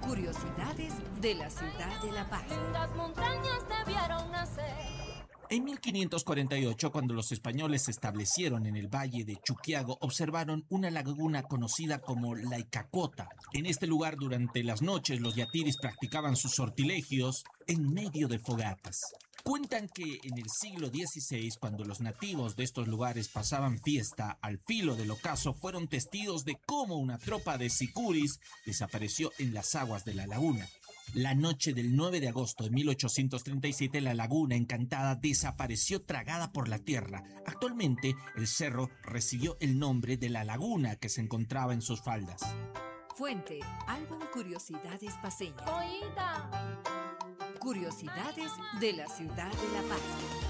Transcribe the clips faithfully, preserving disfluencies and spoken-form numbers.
Curiosidades de la ciudad de La Paz. Las montañas debieron nacer. En mil quinientos cuarenta y ocho, cuando los españoles se establecieron en el valle de Chuquiago, observaron una laguna conocida como la Icacota. En este lugar, durante las noches, los yatiris practicaban sus sortilegios en medio de fogatas. Cuentan que en el siglo dieciséis, cuando los nativos de estos lugares pasaban fiesta al filo del ocaso, fueron testigos de cómo una tropa de sicuris desapareció en las aguas de la laguna. La noche del nueve de agosto de mil ochocientos treinta y siete, la laguna encantada desapareció tragada por la tierra. Actualmente, el cerro recibió el nombre de la laguna que se encontraba en sus faldas. Fuente: Álbum Curiosidades Paceñas. Oída. Curiosidades de la ciudad de La Paz.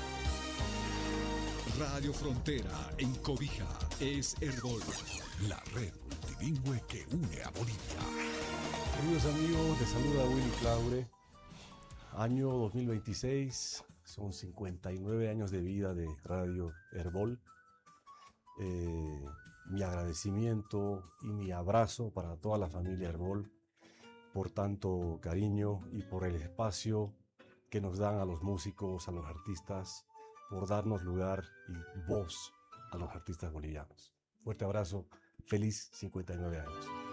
Radio Frontera en Cobija es Herbol, la red multilingüe que une a Bolivia. Queridos amigos, les saluda Willy Claure. Año dos mil veintiséis, son cincuenta y nueve años de vida de Radio Herbol. Eh, mi agradecimiento y mi abrazo para toda la familia Herbol por tanto cariño y por el espacio que nos dan a los músicos, a los artistas, por darnos lugar y voz a los artistas bolivianos. Fuerte abrazo, feliz cincuenta y nueve años.